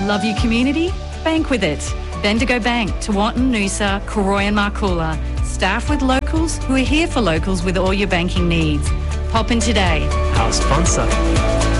Love your community? Bank with it. Bendigo Bank, Tewantin, Noosa, Koroy and Marcoola. Staff with locals who are here for locals with all your banking needs. Pop in today. Our sponsor.